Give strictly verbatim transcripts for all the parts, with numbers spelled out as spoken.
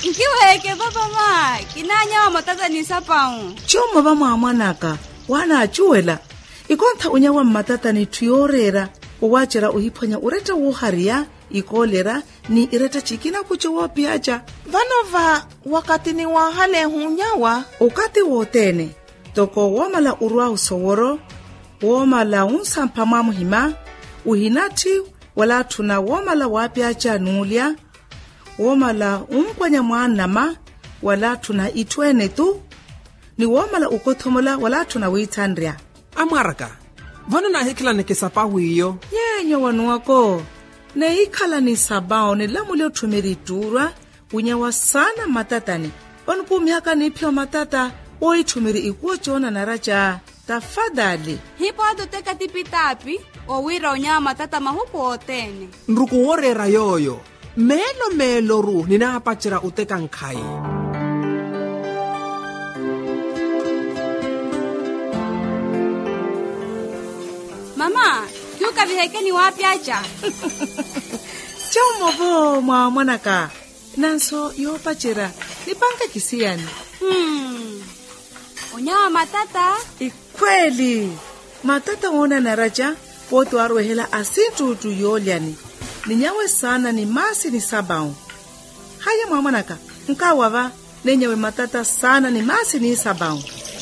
Nkiweke baba ma, kinanya wa matata ni sapao. Choma ba mwanaka, wana achuela. Ikonta unyawa matata ni tuyorera, uwachera uhiponya ureta uharia, ikolera ni ireta chikina kucho wapiacha. Vanova wakati ni wahale hunyawa. Ukati wotene, toko wamala urua usoworo, wamala unsampa mamuhima, uhinati wala tuna wamala wapiacha nulia, wamala umkwanya mwanama, wala tuna itwene tu, ni wamala ukotomola wala tuna witandria. Amaraka, vana na hekila neke sapahu hiyo? Nyenyo wanu wako, na hikala ni sabao ni lamu leo tumiriturwa, unyawa sana matatani. Wanupu miaka ni pio matata, oi tumiri ikuwa chona na racha, tafadhali. Hipo ado teka tipitapi, owira unyawa matata mahuku otene. Nruku orera yoyo, melo melo ru, nina apachira uteka nkai. Mama, yuka vihekeni wapi acha? Chomo bo mwa mwanaka. Nanso yopachira, nipanka kisiani. Hmm. Unyawa matata? Ikweli. Matata wona na raja, wotu arwehela asintu tu yoliani. Ninyawe sana ni masi ni sabao. Haya mwa mwanaka, nkawava, nenyawe matata sana ni masi ni sabao.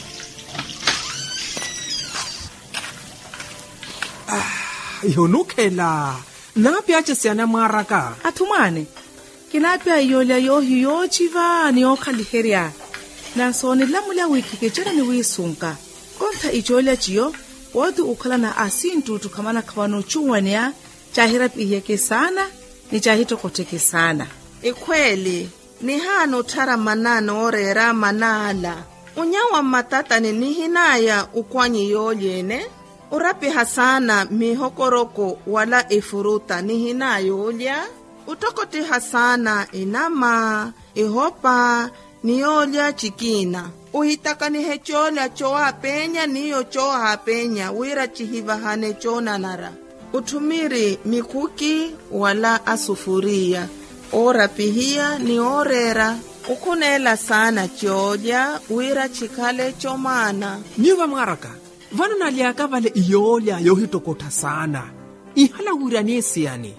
Yonukela, napi ache siana maraka. Atumane, kinapia yolia yohi yochiva ni okaliheria. Nanso ni lamula wiki kechera ni wisunka. Konta ijolia chiyo, wadu ukala na asintu tukamana kawano chuwania, chahira piheke sana, ni chahito koteke sana. Ikweli, ni hano tara manano orera manala. Unyawa matata ni nihinaya ukwanyi yolyene. Urapi hasana mihokoroko wala ifuruta nihina yolya. Utokoti hasana inama, ihopa, niyolya chikina. Uhitaka ni hecholya choa penya niyo choa penya wira chihivahane chona nara. Utumiri mikuki wala asufuria. Ora pihia ni orera. Ukunela sana cholya wira chikale chomana. Nyuva maraka. Vana na liaka vale iyolya yohitokota sana. Ihala uranesi yani.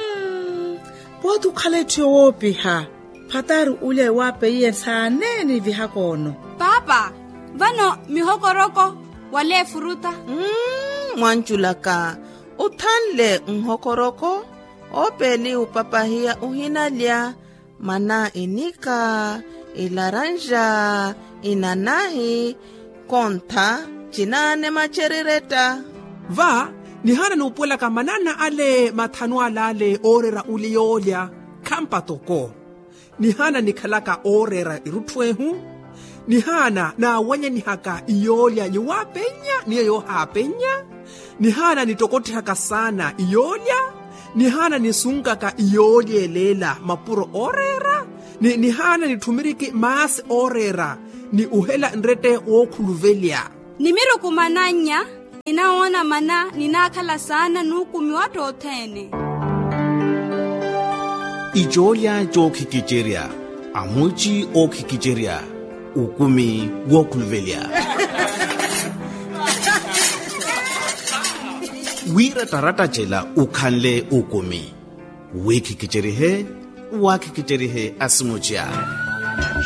Hmm. Wadu kale chowopi ha. Pataru ule wape iye saaneni vihakono. Papa, vano mihokoroko wale furuta? Hmm, mwanchulaka. Utanle mhokoroko. Opeli upapahia uhinalya. Mana inika, ilaranja, inanahi, konta, chinane macherireta. Va, ni hana nupuela kamanana ale matanua lale orera uliyolya kampa toko. Ni hana nikalaka orera irutwehu. Ni hana na wanya ni haka iyolya yuwa penya, niyo yo hapenya. Ni hana nitokoti haka sana iyolya. Ni hana nisungaka iyolye lela mapuro orera. Ni, ni hana nitumiriki maas orera. Ni uhela nrete okuluvelya. Nimiru kumananya, ninaona mana ninakala sana nukumi watu otene. Ijolya jo kikijeria, amuji o kikijeria, ukumi wokuluvelya. Wira tarata jela ukhanle ukumi. Wikikijerihe, wakikijerihe asimuja.